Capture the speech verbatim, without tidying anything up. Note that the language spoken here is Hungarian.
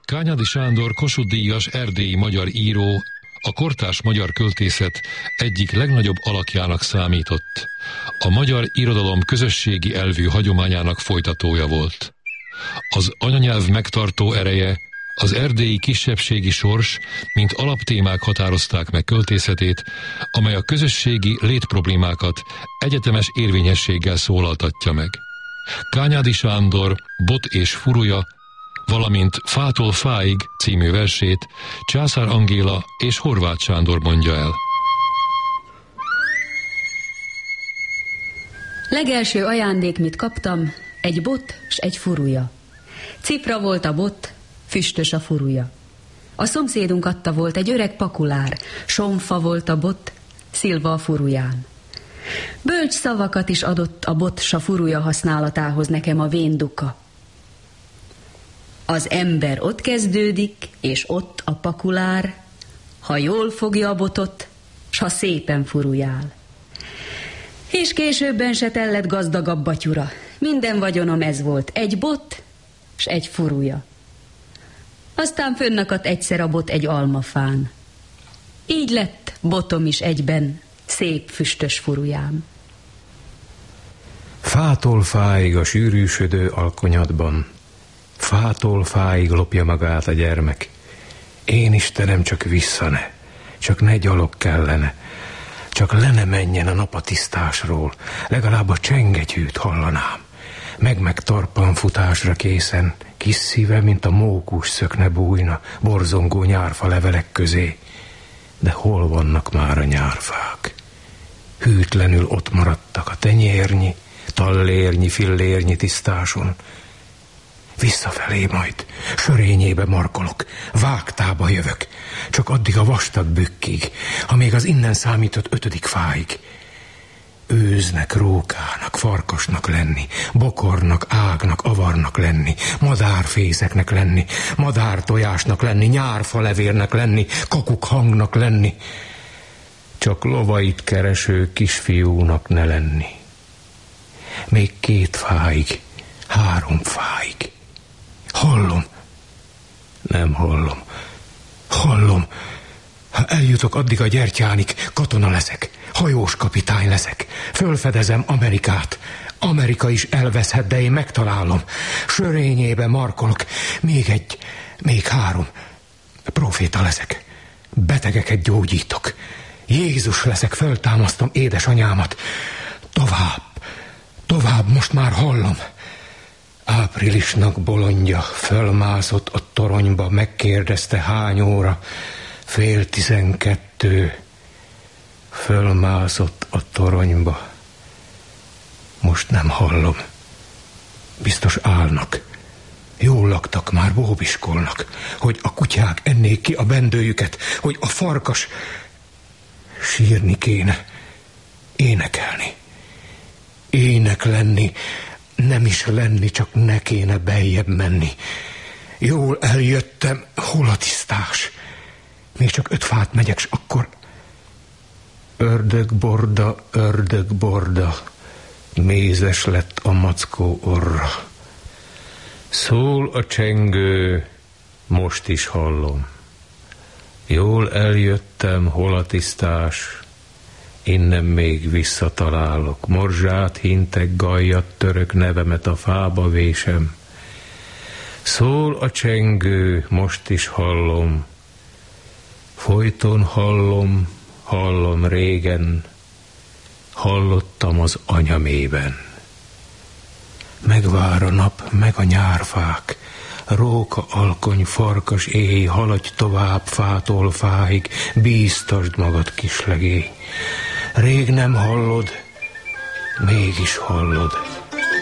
Kányádi Sándor Kossuth-díjas erdélyi magyar író, a kortárs magyar költészet egyik legnagyobb alakjának számított. A magyar irodalom közösségi elvű hagyományának folytatója volt. Az anyanyelv megtartó ereje, az erdélyi kisebbségi sors, mint alaptémák határozták meg költészetét, amely a közösségi létproblémákat egyetemes érvényességgel szólaltatja meg. Kányádi Sándor Bot és furúja, valamint Fától fáig című versét Császár Angéla és Horváth Sándor mondja el. Legelső ajándék, mit kaptam, egy bot s egy furúja. Cipra volt a bot, füstös a furúja. A szomszédunk adta volt egy öreg pakulár, somfa volt a bot, szilva a furuján. Bölcs szavakat is adott a bot s a furúja használatához nekem a vén duka. Az ember ott kezdődik, és ott a pakulár, ha jól fogja a botot, s ha szépen furujál. És későbben se tellett gazdagabb batyura. Minden vagyonom ez volt, egy bot, s egy furúja. Aztán fönnakadt egyszer a bot egy almafán. Így lett botom is egyben, szép füstös furujám. Fától fáig a sűrűsödő alkonyatban, fától fáig lopja magát a gyermek. Én Istenem, csak vissza ne, csak ne gyalog kellene, csak le ne menjen a nap a tisztásról, legalább a csengegyűt hallanám. Meg-meg tarpan futásra készen, kis szíve, mint a mókus szökne bújna borzongó nyárfa levelek közé. De hol vannak már a nyárfák? Hűtlenül ott maradtak a tenyérnyi, tallérnyi, fillérnyi tisztáson. Visszafelé majd, sörényébe markolok, vágtába jövök, csak addig a vastag bükkig, amíg az innen számított ötödik fáig. Őznek, rókának, farkasnak lenni, bokornak, ágnak, avarnak lenni, madárfészeknek lenni, madártojásnak lenni, nyárfalevérnek lenni, kakuk hangnak lenni, csak lovait kereső kisfiúnak ne lenni. Még két fáig, három fáig. Hallom. Nem hallom. Hallom. Ha eljutok addig a gyertyánig, katona leszek, hajós kapitány leszek. Fölfedezem Amerikát. Amerika is elveszhet, de én megtalálom. Sörényébe markolok. Még egy, még három. Proféta leszek. Betegeket gyógyítok. Jézus leszek, föltámasztom édesanyámat. Tovább, tovább, most már hallom. Áprilisnak bolondja fölmászott a toronyba, megkérdezte hány óra. Fél tizenkettő. Fölmászott a toronyba. Most nem hallom. Biztos állnak. Jól laktak, már bóbiskolnak, hogy a kutyák ennék ki a bendőjüket, hogy a farkas... Sírni kéne, énekelni, éneklenni, nem is lenni, csak ne kéne beljebb menni. Jól eljöttem, hol a tisztás? Még csak öt fát megyek, s akkor... Ördögborda, ördögborda, mézes lett a mackó orra. Szól a csengő, most is hallom. Jól eljöttem, hol a tisztás, innen még visszatalálok. Morzsát hintek, gajjat török, nevemet a fába vésem. Szól a csengő, most is hallom. Folyton hallom, hallom régen, hallottam az anyamében. Megvár a nap, meg a nyárfák, róka, alkony, farkas, éj, haladj tovább fától fáig, bíztasd magad, kislegély. Rég nem hallod, mégis hallod.